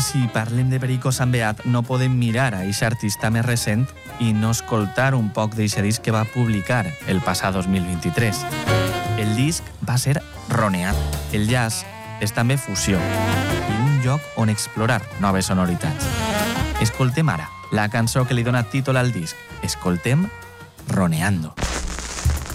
si parlem de Perico Sant Beat, no podem mirar a eixa artista més recent i no escoltar un poc d'eixe disc que va publicar el passat 2023. El disc va ser roneat. El jazz és també fusió i un lloc on explorar noves sonoritats. Escoltem ara la cançó que li dona títol al disc. Escoltem Roneando.